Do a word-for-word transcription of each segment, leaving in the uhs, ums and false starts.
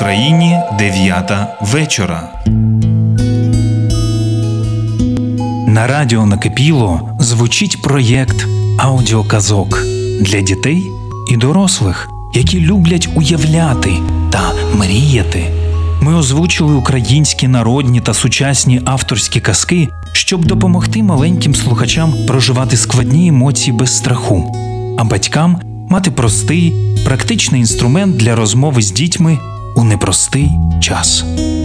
Україні дев'ята вечора. На радіо Накипіло звучить проєкт аудіоказок для дітей і дорослих, які люблять уявляти та мріяти. Ми озвучили українські народні та сучасні авторські казки, щоб допомогти маленьким слухачам проживати складні емоції без страху, а батькам мати простий, практичний інструмент для розмови з дітьми у непростий час.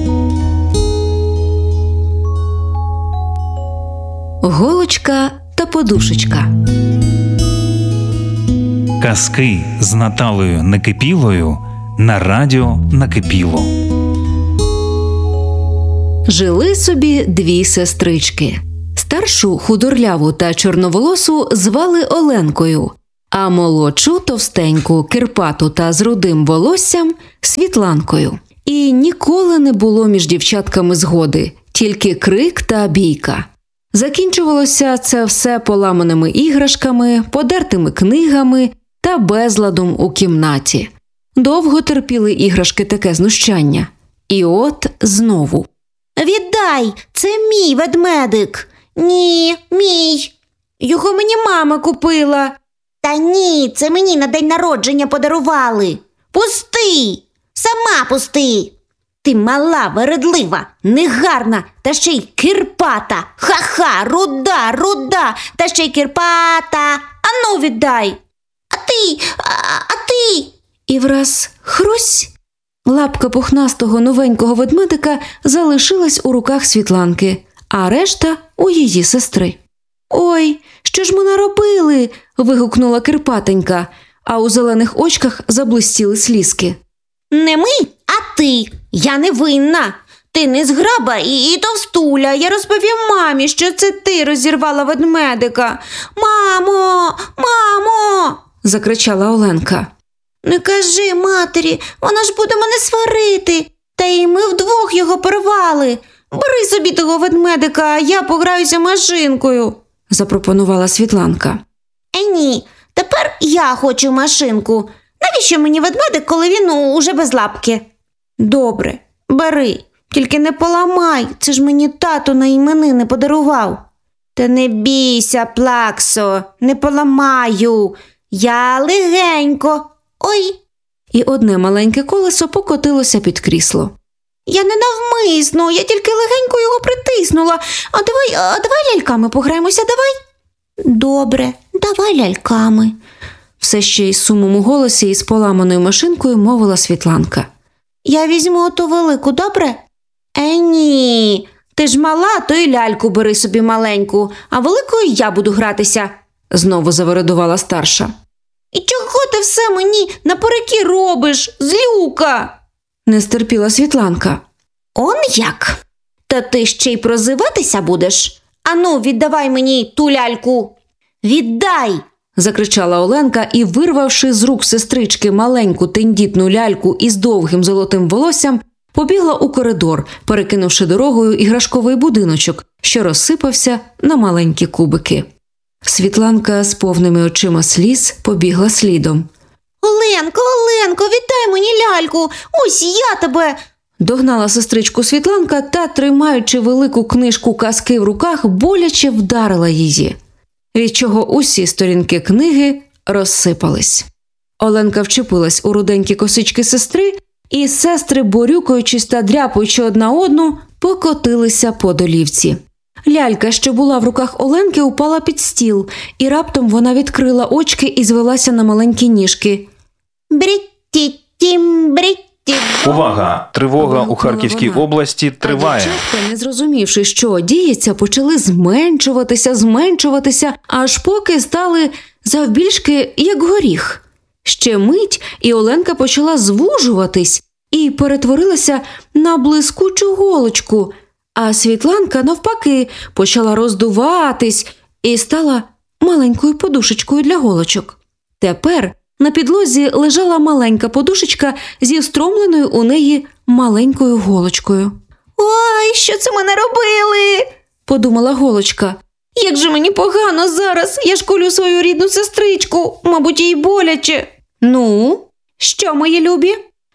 Голочка та подушечка. Казки з Наталею Накипілою на радіо Накипіло. Жили собі дві сестрички. Старшу, худорляву та чорноволосу звали Оленкою, а молодшу, товстеньку, кирпату та з рудим волоссям – Світланкою. І ніколи не було між дівчатками згоди, тільки крик та бійка. Закінчувалося це все поламаними іграшками, подертими книгами та безладом у кімнаті. Довго терпіли іграшки таке знущання. І от знову. «Віддай! Це мій ведмедик!» «Ні, мій! Його мені мама купила!» «Та ні, це мені на день народження подарували!» «Пусти! Сама пусти!» «Ти мала, вередлива, негарна, та ще й кирпата! Ха-ха, руда, руда, та ще й кирпата! Ану, віддай!» «А ти, а, а ти!» І враз хрусь! Лапка пухнастого новенького ведмедика залишилась у руках Світланки, а решта – у її сестри. «Ой, що ж ми наробили?» – вигукнула кирпатенька, а у зелених очках заблистіли слізки. «Не ми, а ти! Я не винна! Ти не зграба і, і товстуля! Я розповім мамі, що це ти розірвала ведмедика! Мамо! Мамо!» – закричала Оленка. «Не кажи матері, вона ж буде мене сварити. Та й ми вдвох його порвали. Бери собі того ведмедика, а я пограюся машинкою», – запропонувала Світланка. «Е ні, тепер я хочу машинку. Навіщо мені ведмедик, коли він уже без лапки?» «Добре, бери, тільки не поламай, це ж мені тато на іменини подарував». «Та не бійся, Плаксо, не поламаю, я легенько». «Ой!» І одне маленьке колесо покотилося під крісло. «Я не навмисно, я тільки легенько його притиснула. А давай, а давай ляльками пограємося, давай?» «Добре, давай ляльками», – все ще із сумом у голосі і з поламаною машинкою мовила Світланка. «Я візьму оту велику, добре?» «Е, ні, ти ж мала, то й ляльку бери собі маленьку, а великою я буду гратися», – знову завередувала старша. «І чого ти все мені напереки робиш, злюка?» – не стерпіла Світланка. «Он як? Та ти ще й прозиватися будеш? Ану, віддавай мені ту ляльку!» «Віддай!» – закричала Оленка і, вирвавши з рук сестрички маленьку тендітну ляльку із довгим золотим волоссям, побігла у коридор, перекинувши дорогою іграшковий будиночок, що розсипався на маленькі кубики. Світланка з повними очима сліз побігла слідом. «Оленко, Оленко, віддай мені ляльку! Ось я тебе!» Догнала сестричку Світланка та, тримаючи велику книжку казки в руках, боляче вдарила її, від чого усі сторінки книги розсипались. Оленка вчепилась у руденькі косички сестри, і сестри, борюкаючись та дряпаючи одна одну, покотилися по долівці. Лялька, що була в руках Оленки, упала під стіл, і раптом вона відкрила очки і звелася на маленькі ніжки. «Брі-ті-тім, брі-ті». Увага! Тривога у Харківській вона. області триває. А дівчатка, не зрозумівши, що діється, почали зменшуватися, зменшуватися, аж поки стали завбільшки, як горіх. Ще мить, і Оленка почала звужуватись і перетворилася на блискучу голочку, а Світланка, навпаки, почала роздуватись і стала маленькою подушечкою для голочок. Тепер на підлозі лежала маленька подушечка зі встромленою у неї маленькою голочкою. «Ой, що це ми наробили?» – подумала голочка. «Як же мені погано зараз, я школю свою рідну сестричку, мабуть, їй боляче». «Ну, що, мої любі,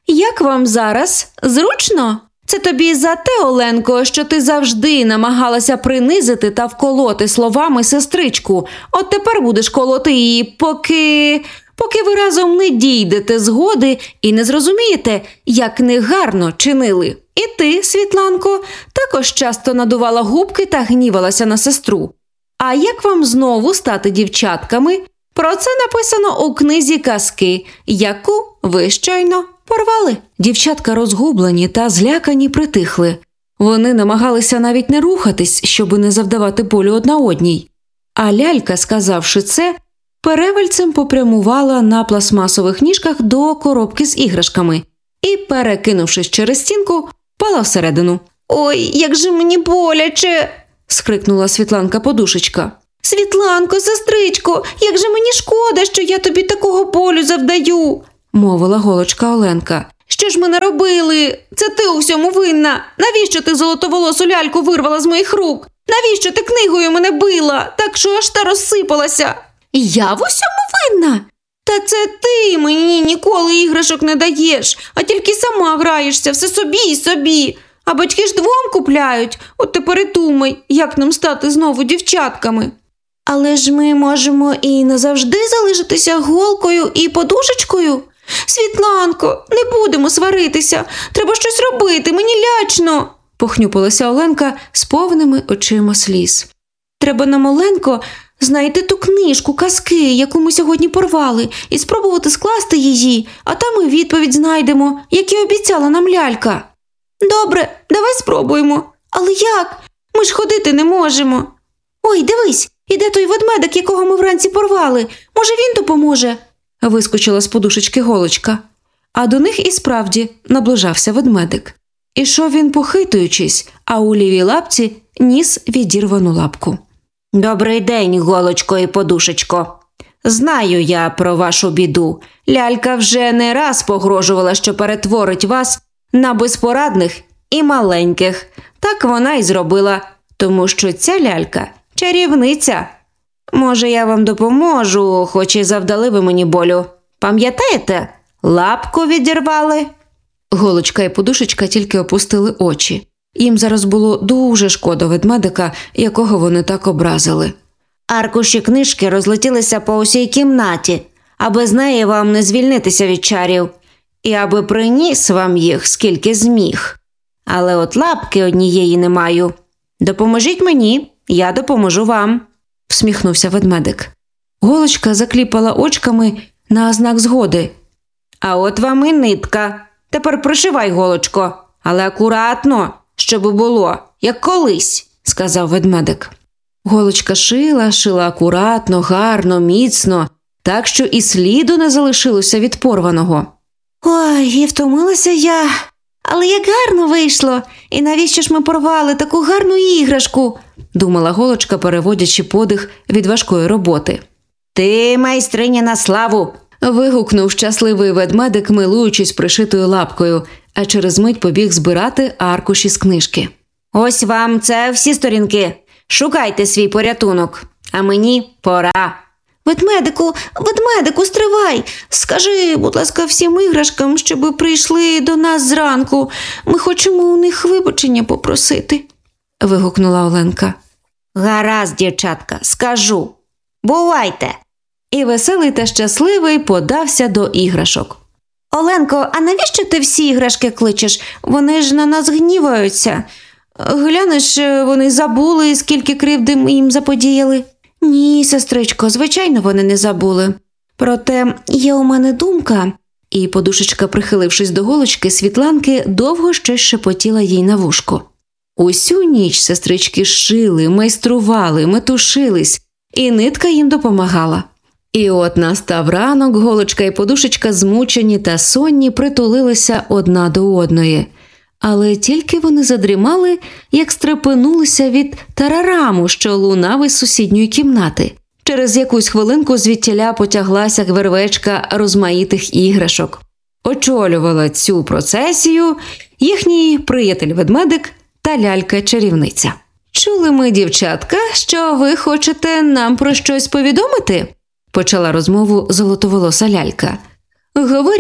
Як вам зараз? Зручно? Це тобі за те, Оленко, що ти завжди намагалася принизити та вколоти словами сестричку. От тепер будеш колоти її, поки... поки ви разом не дійдете згоди і не зрозумієте, як негарно чинили. І ти, Світланко, також часто надувала губки та гнівалася на сестру. А як вам знову стати дівчатками? Про це написано у книзі казки, яку ви щойно порвали. Дівчатка розгублені та злякані притихли. Вони намагалися навіть не рухатись, щоби не завдавати болю одна одній. А лялька, сказавши це, перевальцем попрямувала на пластмасових ніжках до коробки з іграшками і, перекинувшись через стінку, впала всередину. «Ой, як же мені боляче!» – скрикнула Світланка-подушечка. «Світланко, сестричко, як же мені шкода, що я тобі такого болю завдаю!» – мовила голочка Оленка. «Що ж ми наробили? Це ти у всьому винна! Навіщо ти золотоволосу ляльку вирвала з моїх рук? Навіщо ти книгою мене била, так що аж та розсипалася?» «Я в усьому винна?» «Та це ти мені ніколи іграшок не даєш, а тільки сама граєшся, все собі і собі. А батьки ж двом купляють. От тепер і думай, як нам стати знову дівчатками». «Але ж ми можемо і назавжди залишитися голкою і подушечкою. Світланко, не будемо сваритися, треба щось робити, мені лячно», – похнюпилася Оленка з повними очима сліз. «Треба нам, Оленко, знайти ту книжку казки, яку ми сьогодні порвали, і спробувати скласти її, а там і відповідь знайдемо, як і обіцяла нам лялька». «Добре, давай спробуємо. Але як? Ми ж ходити не можемо». «Ой, дивись, іде той ведмедик, якого ми вранці порвали. Може, він допоможе?» – вискочила з подушечки голочка. А до них і справді наближався ведмедик. Ішов він похитуючись, а у лівій лапці ніс відірвану лапку. «Добрий день, голочко і подушечко. Знаю я про вашу біду. Лялька вже не раз погрожувала, що перетворить вас на безпорадних і маленьких. Так вона й зробила, тому що ця лялька – чарівниця. Може, я вам допоможу, хоч і завдали ви мені болю. Пам'ятаєте, лапку відірвали?» Голочка і подушечка тільки опустили очі. Їм зараз було дуже шкода ведмедика, якого вони так образили. «Аркуші книжки розлетілися по усій кімнаті, аби з неї вам не звільнитися від чарів, і аби приніс вам їх скільки зміг. Але от лапки однієї не маю. Допоможіть мені, я допоможу вам», – всміхнувся ведмедик. Голочка закліпала очками на знак згоди. «А от вам і нитка. Тепер пришивай, голочко, але акуратно, щоб було, як колись», – сказав ведмедик. Голочка шила, шила акуратно, гарно, міцно, так що і сліду не залишилося від порваного. «Ой, і втомилася я. Але як гарно вийшло! І навіщо ж ми порвали таку гарну іграшку?» – думала голочка, переводячи подих від важкої роботи. «Ти майстриня на славу!» – вигукнув щасливий ведмедик, милуючись пришитою лапкою, а через мить побіг збирати аркуші з книжки. «Ось вам це всі сторінки. Шукайте свій порятунок, а мені пора». «Ведмедику, ведмедику, стривай! Скажи, будь ласка, всім іграшкам, щоб прийшли до нас зранку. Ми хочемо у них вибачення попросити», – вигукнула Оленка. «Гаразд, дівчатка, скажу. Бувайте!» І веселий та щасливий подався до іграшок. «Оленко, а навіщо ти всі іграшки кличеш? Вони ж на нас гніваються. Глянеш, вони забули, скільки кривди ми їм заподіяли». «Ні, сестричко, звичайно, вони не забули. Проте є у мене думка». І подушечка, прихилившись до голочки Світланки, довго щось шепотіла їй на вушко. Усю ніч сестрички шили, майстрували, метушились, і нитка їм допомагала. І от настав ранок, голочка і подушечка, змучені та сонні, притулилися одна до одної. Але тільки вони задрімали, як стрепенулися від тарараму, що лунав із сусідньої кімнати. Через якусь хвилинку звідтіля потяглася вервечка розмаїтих іграшок. Очолювала цю процесію їхній приятель-ведмедик та лялька-чарівниця. «Чули ми, дівчатка, що ви хочете нам про щось повідомити?» – почала розмову золотоволоса лялька. «Говоріть»,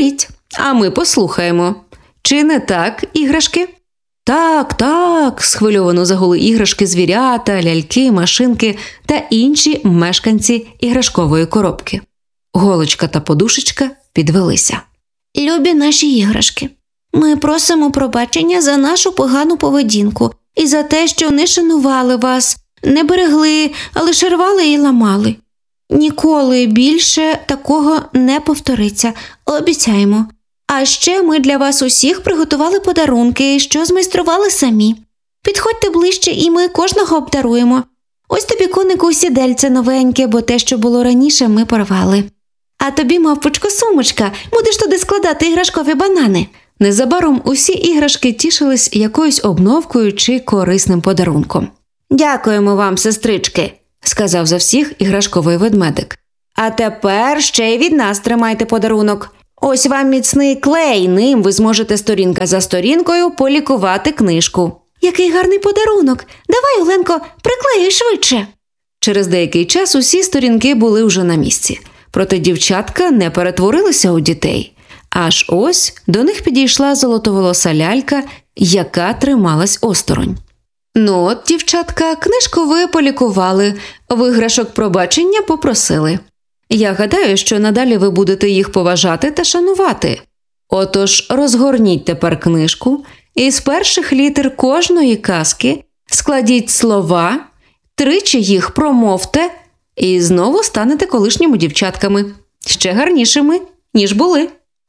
А ми послухаємо. Чи не так, іграшки? Так, так, схвильовано загули іграшки, звірята, ляльки, машинки та інші мешканці іграшкової коробки. Голочка та подушечка підвелися. Любі наші іграшки, ми просимо пробачення за нашу погану поведінку і за те, що не шанували вас, не берегли, а лише рвали і ламали. Ніколи більше такого не повториться, обіцяємо. А ще ми для вас усіх приготували подарунки, що змайстрували самі. Підходьте ближче, і ми кожного обдаруємо. Ось тобі, конику, сідельце новеньке, бо те, що було раніше, ми порвали. А тобі, мавпочко, сумочка, будеш туди складати іграшкові банани. Незабаром усі іграшки тішились якоюсь обновкою чи корисним подарунком. Дякуємо вам, сестрички, сказав за всіх іграшковий ведмедик. А тепер ще й від нас тримайте подарунок. Ось вам міцний клей, ним ви зможете сторінка за сторінкою полікувати книжку. Який гарний подарунок! Давай, Оленко, приклеюй швидше. Через деякий час усі сторінки були вже на місці. Проте дівчатка не перетворилися у дітей. Аж ось до них підійшла золотоволоса лялька, яка трималась осторонь. Ну от, дівчатка, книжку ви полікували, виграшок пробачення попросили. Я гадаю, що надалі ви будете їх поважати та шанувати. Отож, розгорніть тепер книжку і з перших літер кожної казки складіть слова, тричі їх промовте і знову станете колишніми дівчатками, ще гарнішими, ніж були.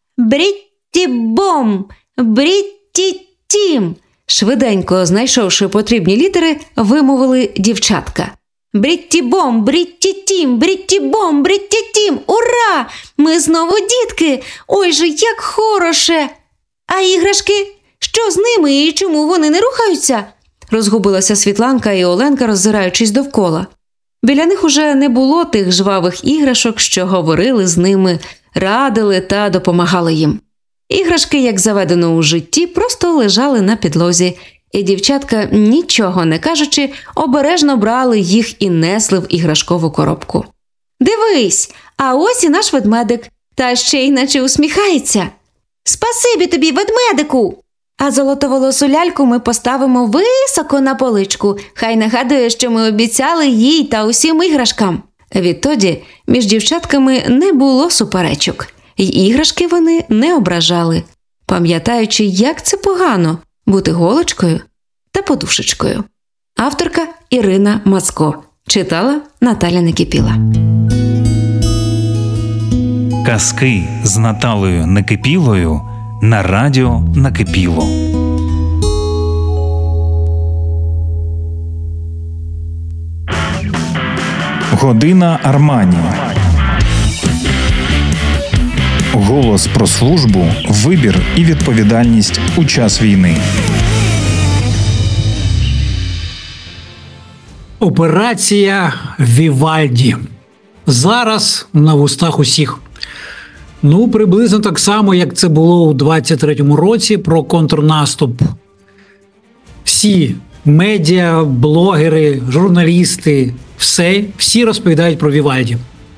Брітті-бом! Брітті-тім! Швиденько знайшовши потрібні літери, вимовили дівчатка. Брітті-бом! Брітті-тім! Брітті-бом! Брітті-тім! Ура! Ми знову дітки! Ой же, як хороше! А іграшки? Що з ними і чому вони не рухаються? Розгубилася Світланка і Оленка, роззираючись довкола. Біля них уже не було тих жвавих іграшок, що говорили з ними, радили та допомагали їм. Іграшки, як заведено у житті, просто лежали на підлозі, і дівчатка, нічого не кажучи, обережно брали їх і несли в іграшкову коробку. Дивись, а ось і наш ведмедик, та ще й наче усміхається. Спасибі тобі, ведмедику! А золотоволосу ляльку ми поставимо високо на поличку, хай нагадує, що ми обіцяли їй та усім іграшкам. Відтоді між дівчатками не було суперечок, і іграшки вони не ображали, пам'ятаючи, як це погано бути голочкою та подушечкою. Авторка Ірина Мацко. Читала Наталя Некипіла. Казки з Наталею Некипілою на радіо Накипіло. Година Армані. Голос про службу, вибір і відповідальність у час війни. Операція Вівальді. Зараз на вустах усіх. Ну, приблизно так само, як це було у двадцять третьому році про контрнаступ. Всі медіа, блогери, журналісти, все, всі розповідають про Вівальді.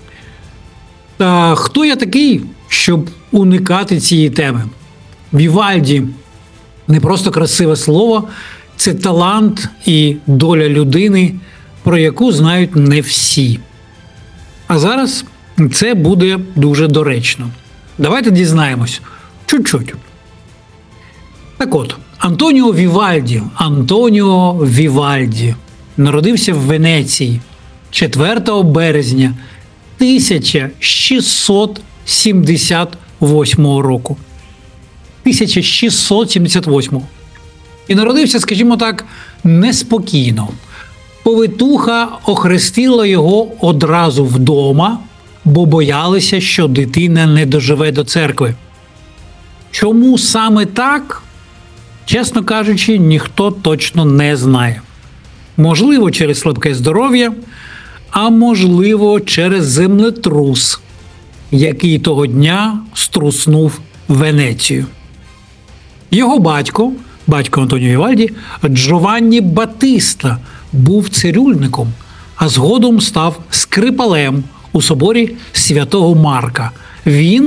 Та хто я такий, щоб уникати цієї теми? Вівальді – не просто красиве слово, це талант і доля людини, про яку знають не всі. А зараз це буде дуже доречно. Давайте дізнаємось. Чуть-чуть. Так от, Антоніо Вівальді, Антоніо Вівальді народився в Венеції четвертого березня тисяча шістсот сімдесят восьмого року. тисяча шістсот сімдесят восьмого. І народився, скажімо так, неспокійно. Повитуха охрестила його одразу вдома, бо боялися, що дитина не доживе до церкви. Чому саме так? Чесно кажучи, ніхто точно не знає. Можливо, через слабке здоров'я, а можливо, через землетрус, який того дня струснув Венецію. Його батько, батько Антоніо Вівальді, Джованні Батиста, був цирюльником, а згодом став скрипалем у соборі Святого Марка. Він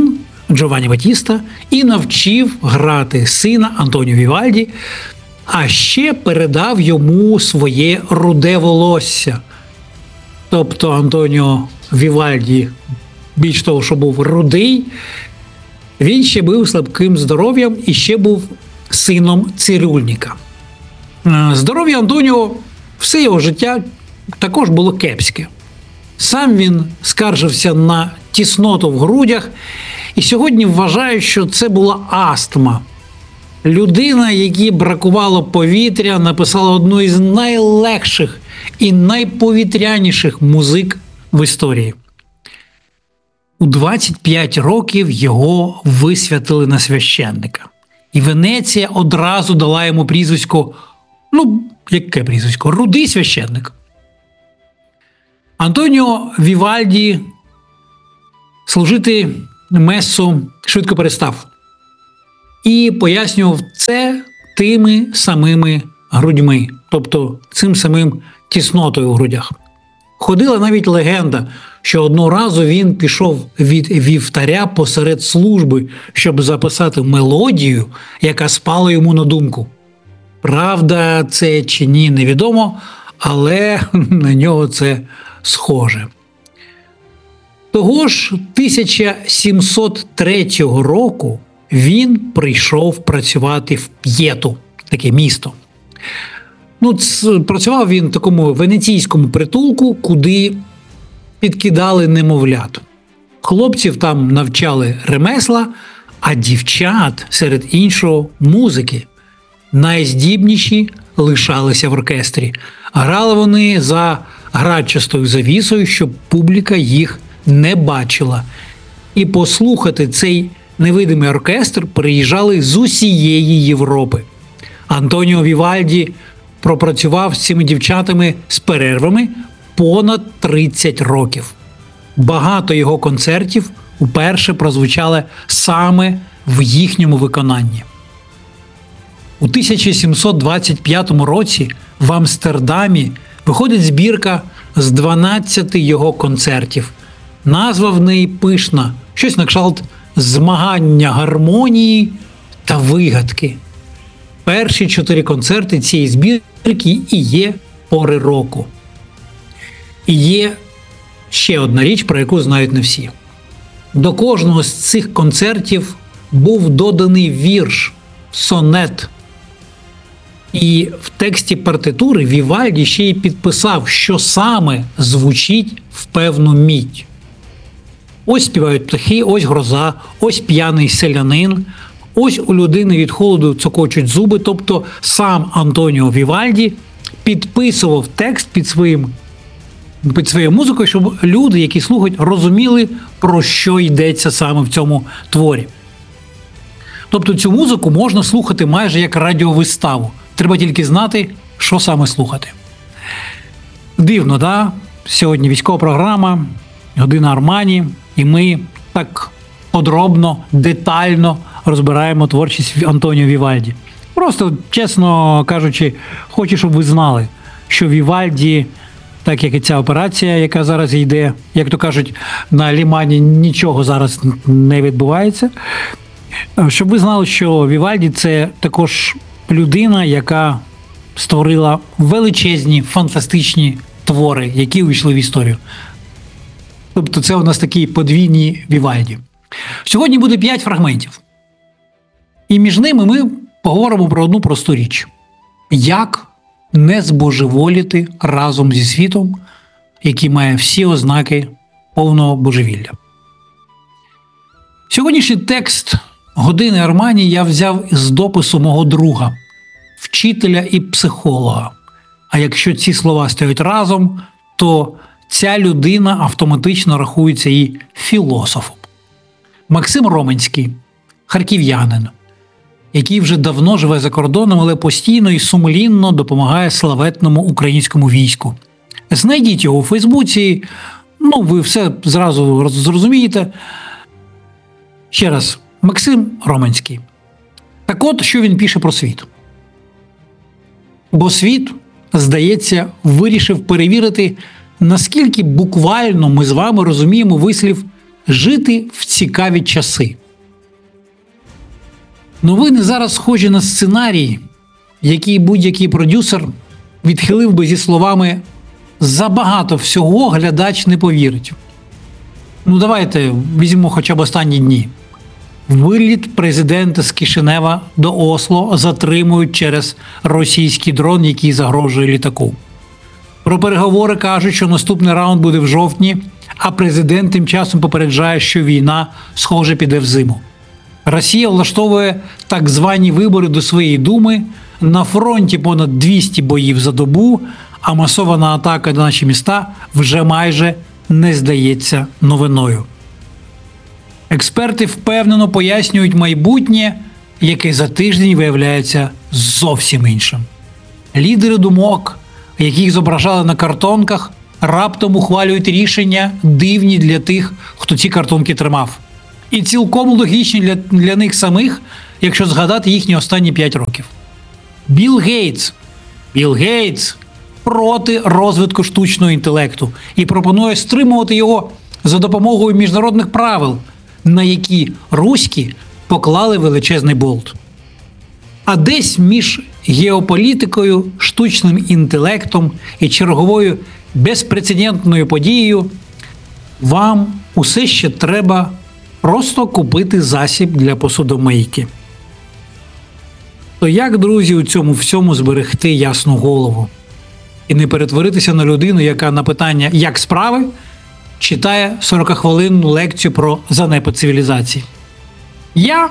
Джованні Батіста і навчив грати сина Антоніо Вівальді, а ще передав йому своє руде волосся. Тобто Антоніо Вівальді, більш того, що був рудий, він ще був слабким здоров'ям і ще був сином цирюльника. Здоров'я Антоніо все його життя також було кепське. Сам він скаржився на тісноту в грудях і сьогодні вважає, що це була астма. Людина, якій бракувало повітря, написала одну із найлегших і найповітряніших музик в історії. У двадцять п'ять років його висвятили на священника. І Венеція одразу дала йому прізвисько, ну, яке прізвисько? Рудий священник. Антоніо Вівальді служити месу швидко перестав. І пояснював це тими самими грудьми, тобто цим самим тіснотою в грудях. Ходила навіть легенда, що одного разу він пішов від вівтаря посеред служби, щоб записати мелодію, яка спала йому на думку. Правда це чи ні, невідомо, але на нього це схоже. Того ж тисяча сімсот третього року він прийшов працювати в П'єту, таке місто. Ну, ц, працював він в такому венеційському притулку, куди підкидали немовлят. Хлопців там навчали ремесла, а дівчат, серед іншого, музики. Найздібніші лишалися в оркестрі. Грали вони за градчастою завісою, щоб публіка їх не бачила. І послухати цей невидимий оркестр приїжджали з усієї Європи. Антоніо Вівальді пропрацював з цими дівчатами з перервами понад тридцять років. Багато його концертів уперше прозвучали саме в їхньому виконанні. У тисяча сімсот двадцять п'ятому році в Амстердамі виходить збірка з дванадцяти його концертів. Назва в неї пишна, щось на кшталт «Змагання гармонії та вигадки». Перші чотири концерти цієї збірки і є «Пори року». І є ще одна річ, про яку знають не всі. До кожного з цих концертів був доданий вірш, сонет. І в тексті партитури Вівальді ще й підписав, що саме звучить в певну мідь. Ось співають птахи, ось гроза, ось п'яний селянин, ось у людини від холоду цокочуть зуби. Тобто сам Антоніо Вівальді підписував текст під своїм, під своєю музикою, щоб люди, які слухають, розуміли, про що йдеться саме в цьому творі. Тобто цю музику можна слухати майже як радіовиставу. Треба тільки знати, що саме слухати. Дивно, да? Сьогодні військова програма, година Армані, і ми так подробно, детально розбираємо творчість Антоніо Вівальді. Просто, чесно кажучи, хочу, щоб ви знали, що Вівальді, так як і ця операція, яка зараз йде, як то кажуть, на Лімані нічого зараз не відбувається, щоб ви знали, що Вівальді – це також людина, яка створила величезні, фантастичні твори, які увійшли в історію. Тобто це у нас такі подвійні Вівальді. Сьогодні буде п'ять фрагментів. І між ними ми поговоримо про одну просту річ. Як не збожеволіти разом зі світом, який має всі ознаки повного божевілля. Сьогоднішній текст «Години Армані» я взяв з допису мого друга, вчителя і психолога. А якщо ці слова стоять разом, то ця людина автоматично рахується і філософом. Максим Роменський, харків'янин, який вже давно живе за кордоном, але постійно і сумлінно допомагає славетному українському війську. Знайдіть його у Фейсбуці, ну ви все зразу зрозумієте. Ще раз, Максим Роменський. Так от, що він пише про світ. Бо світ, здається, вирішив перевірити, наскільки буквально ми з вами розуміємо вислів «жити в цікаві часи». Новини зараз схожі на сценарій, який будь-який продюсер відхилив би зі словами «забагато всього глядач не повірить». Ну давайте візьмемо хоча б останні дні. Виліт президента з Кишинева до Осло затримують через російський дрон, який загрожує літаку. Про переговори кажуть, що наступний раунд буде в жовтні, а президент тим часом попереджає, що війна, схоже, піде в зиму. Росія влаштовує так звані вибори до своєї думи, на фронті понад двісті боїв за добу, а масована атака на наші міста вже майже не здається новиною. Експерти впевнено пояснюють майбутнє, яке за тиждень виявляється зовсім іншим. Лідери думок, яких зображали на картонках, раптом ухвалюють рішення, дивні для тих, хто ці картонки тримав. І цілком логічні для, для них самих, якщо згадати їхні останні п'ять років. Білл Гейтс. Білл Гейтс проти розвитку штучного інтелекту і пропонує стримувати його за допомогою міжнародних правил, на які руські поклали величезний болт. А десь між геополітикою, штучним інтелектом і черговою безпрецедентною подією вам усе ще треба просто купити засіб для посудомийки. То як, друзі, у цьому всьому зберегти ясну голову? І не перетворитися на людину, яка на питання «як справи?» читає сорокахвилинну лекцію про занепад цивілізації. Я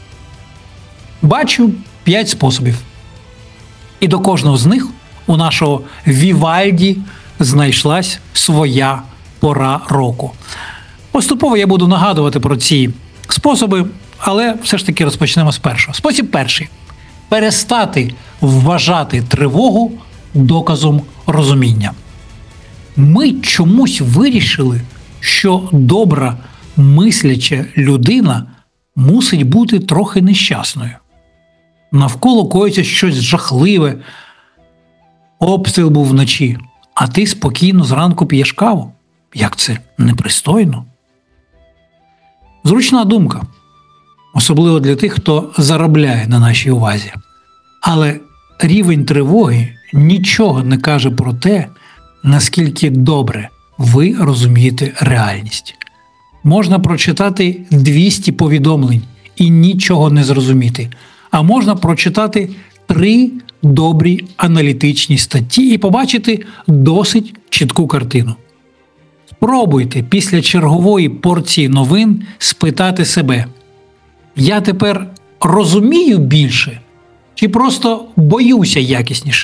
бачу п'ять способів. І до кожного з них у нашого Вівальді знайшлась своя пора року. Поступово я буду нагадувати про ці способи, але все ж таки розпочнемо з першого. Спосіб перший. Перестати вважати тривогу доказом розуміння. Ми чомусь вирішили, що добра, мисляча людина мусить бути трохи нещасною. Навколо коїться щось жахливе. Обстріл був вночі, а ти спокійно зранку п'єш каву. Як це непристойно? Зручна думка. Особливо для тих, хто заробляє на нашій увазі. Але рівень тривоги нічого не каже про те, наскільки добре ви розумієте реальність. Можна прочитати двісті повідомлень і нічого не зрозуміти. А можна прочитати три добрі аналітичні статті і побачити досить чітку картину. Спробуйте після чергової порції новин спитати себе: я тепер розумію більше чи просто боюся якісніше?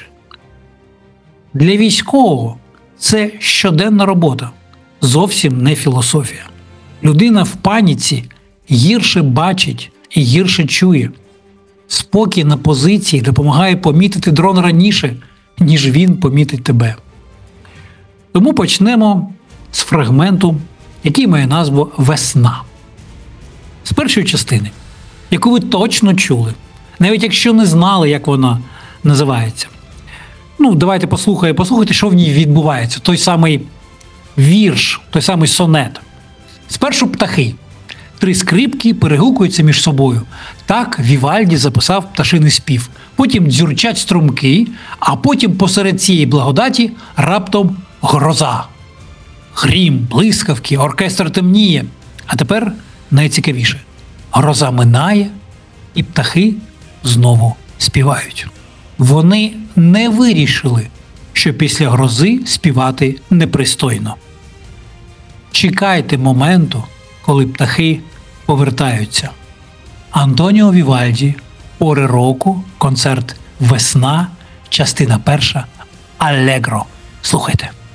Для військового це щоденна робота, зовсім не філософія. Людина в паніці гірше бачить і гірше чує. Спокій на позиції допомагає помітити дрон раніше, ніж він помітить тебе. Тому почнемо з фрагменту, який має назву «Весна». З першої частини, яку ви точно чули, навіть якщо не знали, як вона називається. Ну, давайте послухаємо, послухайте, що в ній відбувається. Той самий вірш, той самий сонет. Спершу птахи. Три скрипки перегукуються між собою. Так Вівальді записав пташиний спів. Потім дзюрчать струмки, а потім посеред цієї благодаті раптом гроза. Грім, блискавки, оркестр темніє. А тепер найцікавіше. Гроза минає, і птахи знову співають. Вони не вирішили, що після грози співати непристойно. Чекайте моменту, коли птахи повертаються. Антоніо Вівальді, «Пори року», концерт «Весна», частина перша, «Аллегро». Слухайте.